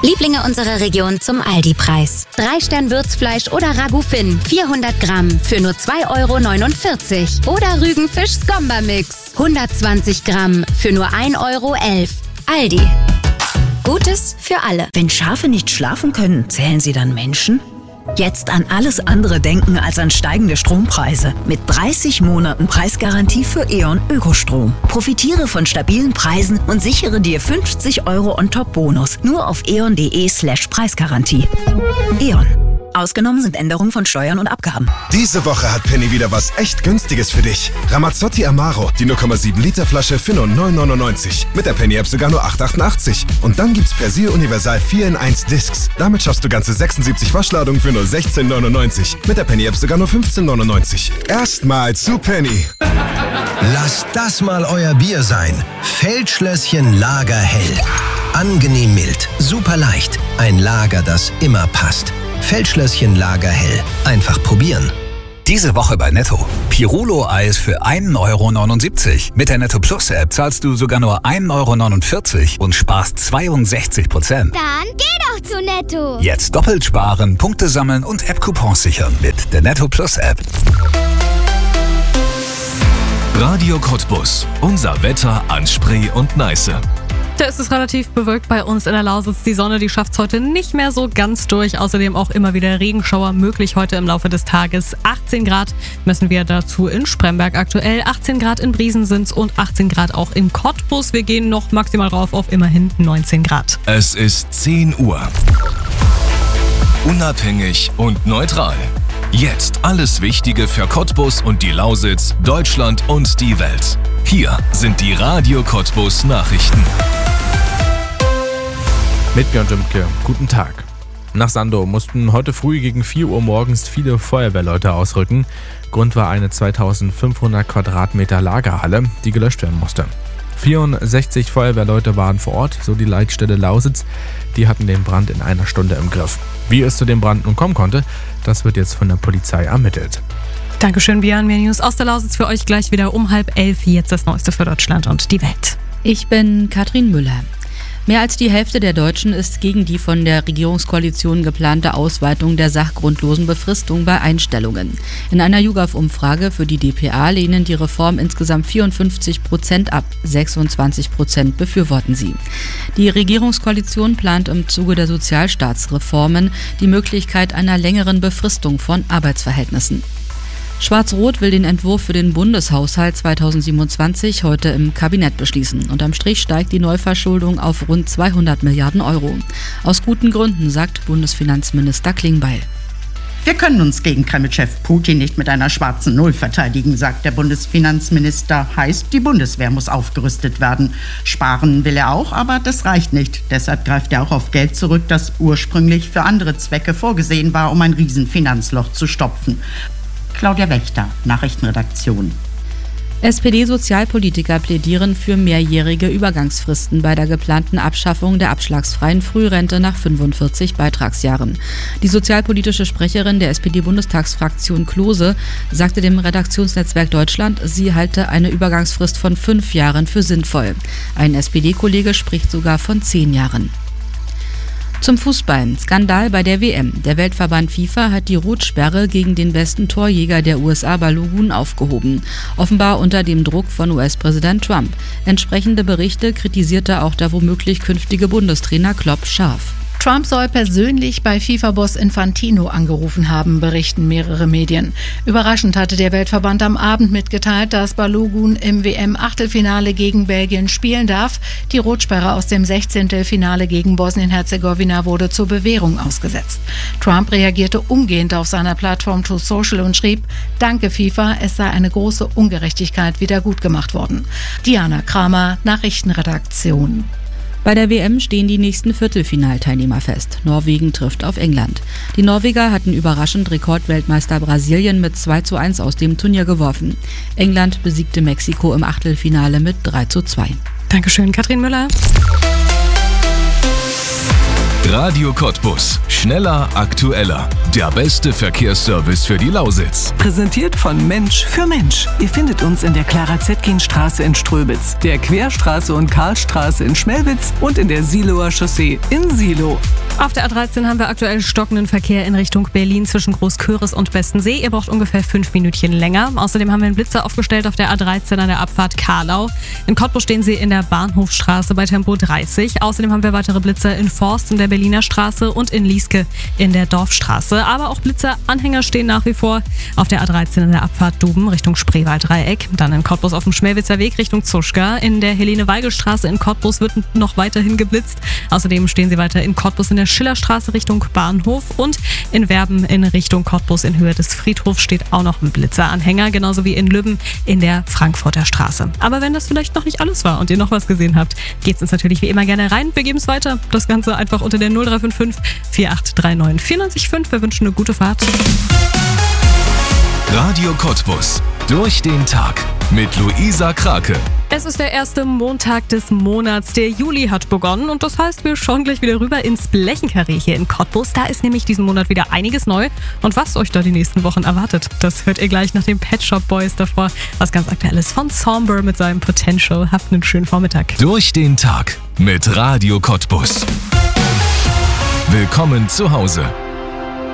Lieblinge unserer Region zum Aldi-Preis. 3-Stern-Würzfleisch oder Ragout Finn, 400 Gramm für nur 2,49 € Oder Rügenfisch-Skomba-Mix, 120 Gramm für nur 1,11 €. Aldi. Gutes für alle. Wenn Schafe nicht schlafen können, zählen sie dann Menschen? Jetzt an alles andere denken als an steigende Strompreise. Mit 30 Monaten Preisgarantie für E.ON Ökostrom. Profitiere von stabilen Preisen und sichere dir 50 € on top Bonus. Nur auf eon.de/Preisgarantie. E.ON. Ausgenommen sind Änderungen von Steuern und Abgaben. Diese Woche hat Penny wieder was echt Günstiges für dich. Ramazzotti Amaro, die 0,7 Liter Flasche für nur 9,99 €. Mit der Penny-App sogar nur 8,88 €. Und dann gibt's Persil Universal 4 in 1 Discs. Damit schaffst du ganze 76 Waschladungen für nur 16,99 €. Mit der Penny-App sogar nur 15,99 €. Erstmal zu Penny. Lasst das mal euer Bier sein. Feldschlösschen Lagerhell. Angenehm mild, super leicht. Ein Lager, das immer passt. Feldschlösschen Lagerhell. Einfach probieren. Diese Woche bei Netto. Pirulo-Eis für 1,79 €. Mit der Netto Plus App zahlst du sogar nur 1,49 € und sparst 62%. Dann geh doch zu Netto. Jetzt doppelt sparen, Punkte sammeln und App-Coupons sichern mit der Netto Plus App. Radio Cottbus. Unser Wetter an Spree und Neiße. Da ist es relativ bewölkt bei uns in der Lausitz. Die Sonne, die schafft es heute nicht mehr so ganz durch. Außerdem auch immer wieder Regenschauer möglich heute im Laufe des Tages. 18 Grad messen wir dazu in Spremberg aktuell. 18 Grad in Briesensins und 18 Grad auch in Cottbus. Wir gehen noch maximal rauf auf immerhin 19 Grad. Es ist 10 Uhr. Unabhängig und neutral. Jetzt alles Wichtige für Cottbus und die Lausitz, Deutschland und die Welt. Hier sind die Radio Cottbus Nachrichten. Mit Björn Dümke, guten Tag. Nach Sandow mussten heute früh gegen 4 Uhr morgens viele Feuerwehrleute ausrücken. Grund war eine 2500 Quadratmeter Lagerhalle, die gelöscht werden musste. 64 Feuerwehrleute waren vor Ort, so die Leitstelle Lausitz. Die hatten den Brand in einer Stunde im Griff. Wie es zu dem Brand nun kommen konnte, das wird jetzt von der Polizei ermittelt. Dankeschön, Björn. Mehr News aus der Lausitz für euch gleich wieder um 10:30. Jetzt das Neueste für Deutschland und die Welt. Ich bin Katrin Müller. Mehr als die Hälfte der Deutschen ist gegen die von der Regierungskoalition geplante Ausweitung der sachgrundlosen Befristung bei Einstellungen. In einer YouGov-Umfrage für die dpa lehnen die Reform insgesamt 54% ab, 26% befürworten sie. Die Regierungskoalition plant im Zuge der Sozialstaatsreformen die Möglichkeit einer längeren Befristung von Arbeitsverhältnissen. Schwarz-Rot will den Entwurf für den Bundeshaushalt 2027 heute im Kabinett beschließen. Unterm Strich steigt die Neuverschuldung auf rund 200 Milliarden €. Aus guten Gründen, sagt Bundesfinanzminister Klingbeil. Wir können uns gegen Kreml-Chef Putin nicht mit einer schwarzen Null verteidigen, sagt der Bundesfinanzminister. Heißt, die Bundeswehr muss aufgerüstet werden. Sparen will er auch, aber das reicht nicht. Deshalb greift er auch auf Geld zurück, das ursprünglich für andere Zwecke vorgesehen war, um ein Riesenfinanzloch zu stopfen. Claudia Wächter, Nachrichtenredaktion. SPD-Sozialpolitiker plädieren für mehrjährige Übergangsfristen bei der geplanten Abschaffung der abschlagsfreien Frührente nach 45 Beitragsjahren. Die sozialpolitische Sprecherin der SPD-Bundestagsfraktion Klose sagte dem Redaktionsnetzwerk Deutschland, sie halte eine Übergangsfrist von 5 Jahren für sinnvoll. Ein SPD-Kollege spricht sogar von 10 Jahren. Zum Fußball. Skandal bei der WM. Der Weltverband FIFA hat die Rotsperre gegen den besten Torjäger der USA Balogun aufgehoben. Offenbar unter dem Druck von US-Präsident Trump. Entsprechende Berichte kritisierte auch der womöglich künftige Bundestrainer Klopp scharf. Trump soll persönlich bei FIFA-Boss Infantino angerufen haben, berichten mehrere Medien. Überraschend hatte der Weltverband am Abend mitgeteilt, dass Balogun im WM-Achtelfinale gegen Belgien spielen darf. Die Rotsperre aus dem 16. Finale gegen Bosnien-Herzegowina wurde zur Bewährung ausgesetzt. Trump reagierte umgehend auf seiner Plattform Truth Social und schrieb, danke FIFA, es sei eine große Ungerechtigkeit wieder gut gemacht worden. Diana Kramer, Nachrichtenredaktion. Bei der WM stehen die nächsten Viertelfinalteilnehmer fest. Norwegen trifft auf England. Die Norweger hatten überraschend Rekordweltmeister Brasilien mit 2:1 aus dem Turnier geworfen. England besiegte Mexiko im Achtelfinale mit 3:2. Dankeschön, Katrin Müller. Radio Cottbus. Schneller, aktueller. Der beste Verkehrsservice für die Lausitz. Präsentiert von Mensch für Mensch. Ihr findet uns in der Clara-Zetkin-Straße in Ströbitz, der Querstraße und Karlstraße in Schmelwitz und in der Siloer Chaussee in Silo. Auf der A13 haben wir aktuell stockenden Verkehr in Richtung Berlin zwischen Großköris und Bestensee. Ihr braucht ungefähr 5 Minütchen länger. Außerdem haben wir einen Blitzer aufgestellt auf der A13 an der Abfahrt Karlau. In Cottbus stehen sie in der Bahnhofstraße bei Tempo 30. Außerdem haben wir weitere Blitzer in Forst in der Berliner Straße und in Lieske in der Dorfstraße. Aber auch Blitzeranhänger stehen nach wie vor auf der A13 in der Abfahrt Duben Richtung Spreewald-Dreieck. Dann in Cottbus auf dem Schmelwitzer Weg Richtung Zuschka. In der Helene-Weigel-Straße in Cottbus wird noch weiterhin geblitzt. Außerdem stehen sie weiter in Cottbus in der Schillerstraße Richtung Bahnhof und in Werben in Richtung Cottbus in Höhe des Friedhofs steht auch noch ein Blitzeranhänger, genauso wie in Lübben in der Frankfurter Straße. Aber wenn das vielleicht noch nicht alles war und ihr noch was gesehen habt, geht's uns natürlich wie immer gerne rein. Wir geben es weiter. Das Ganze einfach unter der 0355 4839 94.5. Wir wünschen eine gute Fahrt. Radio Cottbus. Durch den Tag mit Luisa Krake. Es ist der erste Montag des Monats. Der Juli hat begonnen und das heißt, wir schauen gleich wieder rüber ins Blechenkarree hier in Cottbus. Da ist nämlich diesen Monat wieder einiges neu. Und was euch da die nächsten Wochen erwartet, das hört ihr gleich nach den Pet Shop Boys davor. Was ganz Aktuelles von Somber mit seinem Potential. Habt einen schönen Vormittag. Durch den Tag mit Radio Cottbus. Willkommen zu Hause.